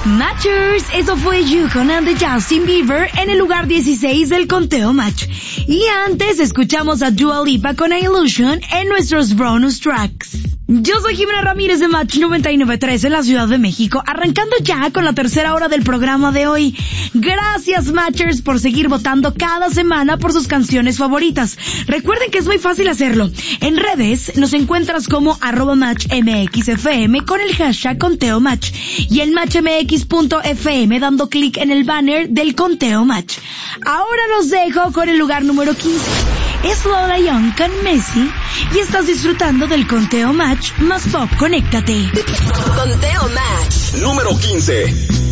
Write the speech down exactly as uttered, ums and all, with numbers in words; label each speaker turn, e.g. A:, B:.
A: Matchers, eso fue You con and the Justin Bieber en el lugar dieciséis del conteo Match. Y antes escuchamos a Dua Lipa con Illusion en nuestros bonus tracks. Yo soy Jimena Ramírez de Match noventa y nueve punto tres en la Ciudad de México, arrancando ya con la tercera hora del programa de hoy. Gracias, Matchers, por seguir votando cada semana por sus canciones favoritas. Recuerden que es muy fácil hacerlo. En redes nos encuentras como arroba matchmxfm con el hashtag conteo match y en matchmx punto f m dando clic en el banner del conteo Match. Ahora los dejo con el lugar número quince. Es Lola Young con Messi y estás disfrutando del conteo Match más pop. Conéctate.
B: Conteo Match
C: número quince.